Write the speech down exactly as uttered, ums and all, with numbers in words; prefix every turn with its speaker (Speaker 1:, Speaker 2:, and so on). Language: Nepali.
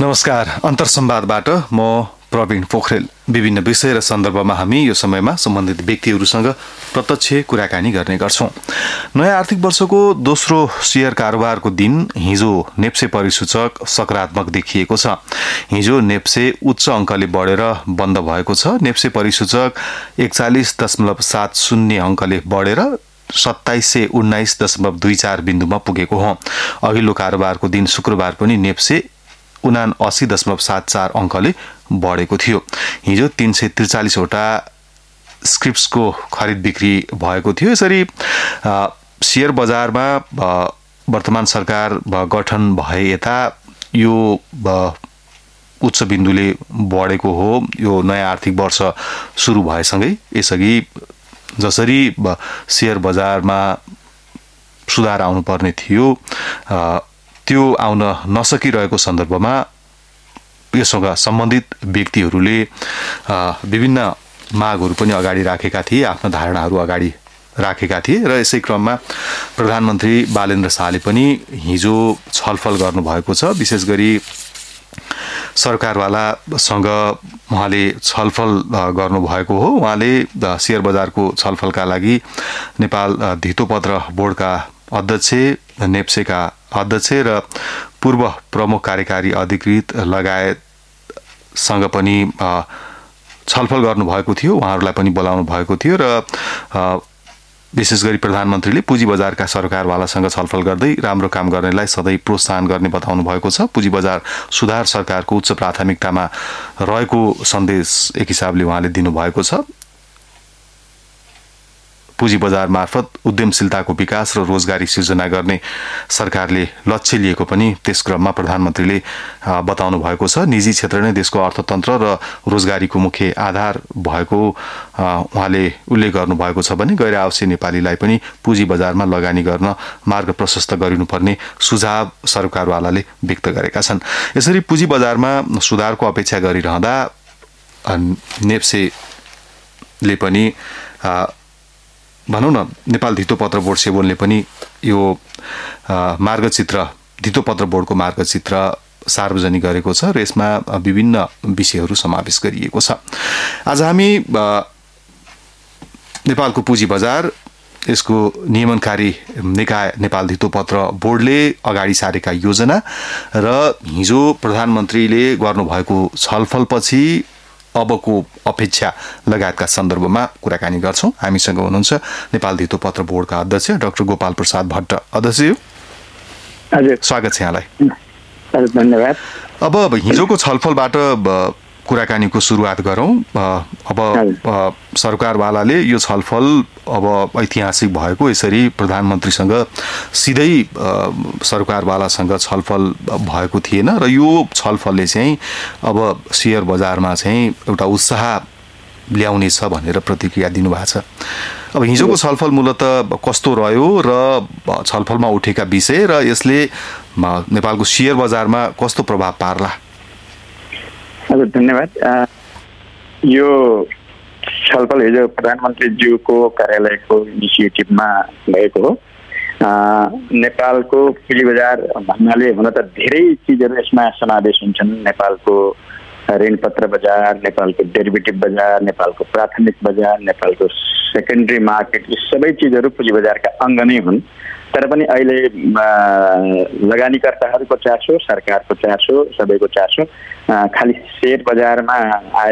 Speaker 1: नमस्कार। अन्तर्संवादबाट म प्रवीण पोखरेल। विभिन्न विषय र सन्दर्भमा हामी यो समयमा सम्बन्धित व्यक्तिहरूसँग प्रत्यक्ष कुराकानी गर्ने गर्छौं। नयाँ आर्थिक वर्षको दोस्रो शेयर कारोबारको दिन हिजो नेप्से परिसूचक सकारात्मक देखिएको छ। हिजो नेप्से उच्च अङ्कले बढेर बन्द भएको छ। नेप्से परिसूचक एकचालिस दशमलव सात शून्य अङ्कले बढेर सत्ताइस सय उन्नाइस दशमलव दुई चार बिन्दुमा पुगेको हो। अघिल्लो कारोबारको दिन शुक्रबार पनि नेप्से उना अस्सी दशमलव सात चार अङ्कले बढेको थियो। हिजो तीन सय त्रिचालिसवटा स्क्रिप्ट्सको खरिद बिक्री भएको थियो। यसरी शेयर बजारमा वर्तमान सरकार गठन भए यता यो उच्च बिन्दुले बढेको हो। यो नयाँ आर्थिक वर्ष सुरु भएसँगै यसअघि जसरी शेयर बजारमा सुधार आउनुपर्ने थियो त्यो आउन नसकिरहेको सन्दर्भमा यससँग सम्बन्धित व्यक्तिहरूले विभिन्न मागहरू पनि अगाडि राखेका थिए, आफ्ना धारणाहरू अगाडि राखेका थिए र यसै क्रममा प्रधानमन्त्री बालेन्द्र शाहले पनि हिजो छलफल गर्नुभएको छ। विशेष गरी सरकारवालासँग उहाँले छलफल गर्नुभएको हो। उहाँले शेयर बजारको छलफलका लागि नेपाल धितोपत्र बोर्डका अध्यक्ष, नेप्सेका अध्यक्ष र पूर्व प्रमुख कार्यकारी अधिकृत लगायतसँग पनि छलफल गर्नुभएको थियो। उहाँहरूलाई पनि बोलाउनु भएको थियो र विशेष गरी प्रधानमन्त्रीले पुँजी बजारका सरकारवालासँग छलफल गर्दै राम्रो काम गर्नेलाई सधैँ प्रोत्साहन गर्ने बताउनु भएको छ। पुँजी बजार सुधार सरकारको उच्च प्राथमिकतामा रहेको सन्देश एक हिसाबले उहाँले दिनुभएको छ। पुँजी बजार मार्फत उद्यमशीलताको विकास र रोजगारी सृजना गर्ने सरकारले लक्ष्य लिएको पनि त्यस क्रममा प्रधानमन्त्रीले बताउनु भएको छ। निजी क्षेत्र नै देशको अर्थतन्त्र र रोजगारीको मुख्य आधार भएको उहाँले उल्लेख गर्नुभएको छ भने गैर आवासीय नेपालीलाई पनि पुँजी बजारमा लगानी गर्न मार्ग प्रशस्त गरिनुपर्ने सुझाव सरकारवालाले व्यक्त गरेका छन्। यसरी पुँजी बजारमा सुधारको अपेक्षा गरिरहँदा नेप्सेले पनि भनौँ न नेपाल धितोपत्र बोर्ड सेवनले पनि यो मार्गचित्र धितोपत्र बोर्डको मार्गचित्र सार्वजनिक गरेको छ र यसमा विभिन्न विषयहरू समावेश गरिएको छ। आज हामी नेपालको पुँजी बजार, यसको नियमनकारी निकाय नेपाल धितोपत्र बोर्डले अगाडि सारेका योजना र हिजो प्रधानमन्त्रीले गर्नुभएको छलफलपछि अबको अपेक्षा लगायतका सन्दर्भमा कुराकानी गर्छौं। हामीसँग हुनुहुन्छ नेपाल धितोपत्र बोर्डका अध्यक्ष डाक्टर गोपाल प्रसाद भट्ट। अध्यक्ष
Speaker 2: हजुर,
Speaker 1: स्वागत छ यहाँलाई।
Speaker 2: धन्यवाद।
Speaker 1: अब हिजोको छलफलबाट कुराकानीको सुरुवात गरौं। अब सरकारवालाले यो छलफल अब ऐतिहासिक भएको यसरी प्रधानमन्त्रीसँग सिधै सरकारवालासँग छलफल भएको थिएन र यो छलफलले चाहिँ अब शेयर बजारमा चाहिँ एउटा उत्साह ल्याउनेछ भनेर प्रतिक्रिया दिनुभएको छ। अब हिजोको छलफल मूलतः कस्तो रह्यो र छलफलमा उठेका विषय र यसले नेपालको शेयर बजारमा कस्तो प्रभाव पार्ला?
Speaker 2: हजुर, धन्यवाद। यो छलफल हिजो प्रधानमन्त्रीज्यूको कार्यालयको इनिसिएटिभमा भएको हो। नेपालको पुँजी बजार भन्नाले हुन त धेरै चिजहरू यसमा समावेश हुन्छन्। नेपालको ऋणपत्र बजार, नेपालको डेरिभेटिभ बजार, नेपालको प्राथमिक बजार, नेपालको सेकेन्डरी मार्केट, यी सबै चिजहरू पुँजी बजारका अङ्ग नै हुन्। तर पनि अहिले लगानीकर्ताहरूको चासो, सरकारको चासो, सबैको चासो खालि शेयर बजारमा आए